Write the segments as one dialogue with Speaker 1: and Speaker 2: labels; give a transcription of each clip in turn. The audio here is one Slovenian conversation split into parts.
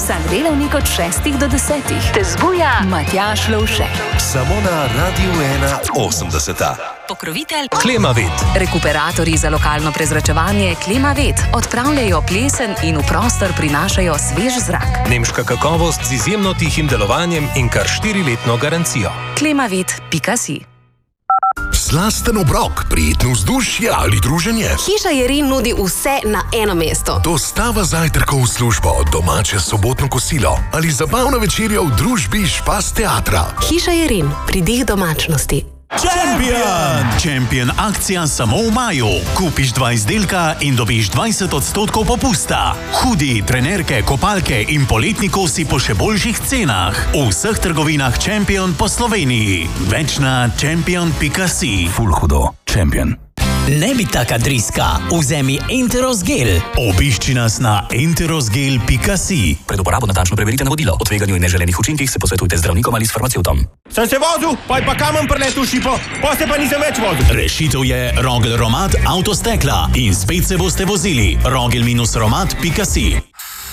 Speaker 1: Vsak delavnik od 6 do 10 te zbuja Matjaž Lovše.
Speaker 2: Samo na Radiu 81.
Speaker 1: Pokrovitelj
Speaker 2: Klimavet.
Speaker 1: Rekuperatorji za lokalno prezračevanje Klimavet odpravljajo plesen in v prostor prinašajo svež zrak.
Speaker 2: Nemška kakovost z izjemno tihim delovanjem in kar 4-letno garancijo.
Speaker 1: Klimavet.si.
Speaker 3: Slasten obrok, prijetno vzdušje ali druženje.
Speaker 4: Hiša Jerin nudi vse na eno mesto.
Speaker 3: Dostava zajtrkov v službo, domače sobotno kosilo ali zabavna večerja v družbi Špas teatra.
Speaker 4: Hiša Jerin, pridih domačnosti.
Speaker 5: Champion akcija samo v maju. Kupiš 2 izdelka in dobiš 20% popusta. Hudi, trenerke, kopalke in poletni kosi po še boljših cenah. V vseh trgovinah Champion po Sloveniji. Več na champion.si.
Speaker 6: Ful hudo. Champion. Ne bi taka driska, vzemi Enteros gel.
Speaker 5: Obišči nas na enterosgel.si.
Speaker 6: Pred uporabo natančno preverite navodilo. O tveganju in neželenih učinkih se posvetujte z zdravnikom ali s farmacevtom.
Speaker 7: Sem se vozil, pa je pa kamen preletel šipo, pa se pa nisem več vozil.
Speaker 5: Rešitev je Rogel Romat avtostekla in spet se boste vozili. Rogel-romat.si.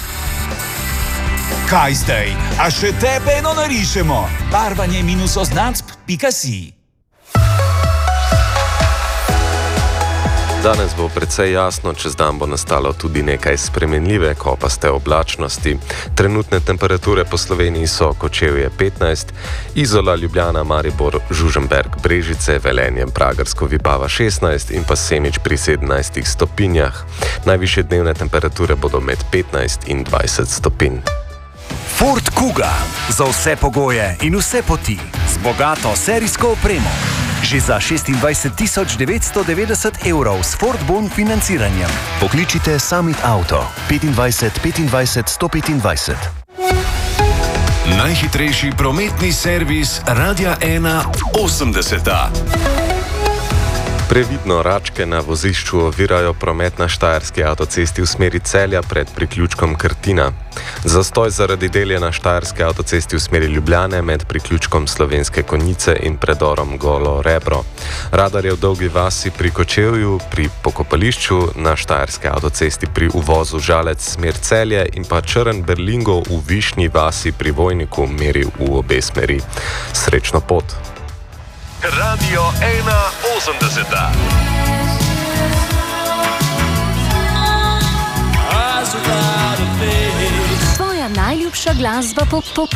Speaker 8: Kaj zdaj? A še tebe eno narišemo? Barvanje-oznacb.si.
Speaker 9: Danes bo precej jasno, čez dan bo nastalo tudi nekaj spremenljive, kopaste oblačnosti. Trenutne temperature po Sloveniji so Kočevje 15, Izola, Ljubljana, Maribor, Žužemberk, Brežice, Velenje, Pragersko, Vipava 16 in pa Semič pri 17 stopinjah. Najvišje dnevne temperature bodo med 15 in 20 stopinj.
Speaker 10: Ford Kuga. Za vse pogoje in vse poti. Z bogato serijsko opremo. Že za 26.990 € s Ford Bon financiranjem. Pokličite Summit Auto 25 25 125.
Speaker 2: Najhitrejši prometni servis Radia 81.
Speaker 9: Previdno račke na vozišču ovirajo promet na štajerski avtocesti v smeri Celja pred priključkom Krtina. Zastoj zaradi delja na štajerski avtocesti v smeri Ljubljane med priključkom Slovenske Konjice in predorom Golo Rebro. Radar je v Dolgi vasi pri Kočevju, pri pokopališču, na štajerski avtocesti pri uvozu Žalec smer Celje in pa Črn Berlingo v Višnji vasi pri Vojniku meri v obe smeri. Srečno pot!
Speaker 2: Radio 81.
Speaker 1: Tvoja najljubša glasba po